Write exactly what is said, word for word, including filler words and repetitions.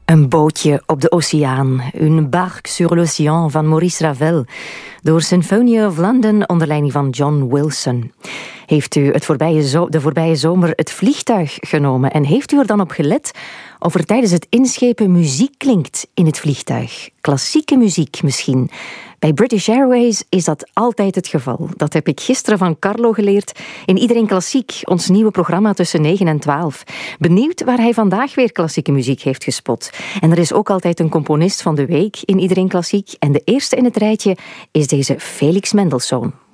Een bootje op de oceaan, Une barque sur l'océan van Maurice Ravel, door Symphony of London onder leiding van John Wilson. Heeft u het voorbije zo- de voorbije zomer het vliegtuig genomen en heeft u er dan op gelet of er tijdens het inschepen muziek klinkt in het vliegtuig? Klassieke muziek misschien. Bij British Airways is dat altijd het geval. Dat heb ik gisteren van Carlo geleerd in Iedereen Klassiek, ons nieuwe programma tussen negen en twaalf. Benieuwd waar hij vandaag weer klassieke muziek heeft gespot. En er is ook altijd een componist van de week in Iedereen Klassiek. En de eerste in het rijtje is deze Felix Mendelssohn.